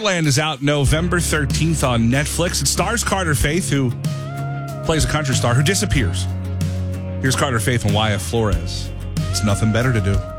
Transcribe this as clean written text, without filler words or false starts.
Land is out November 13th on Netflix. It stars Carter Faith, who plays a country star who disappears. Here's Carter Faith and Wyatt Flores. It's nothing better to do.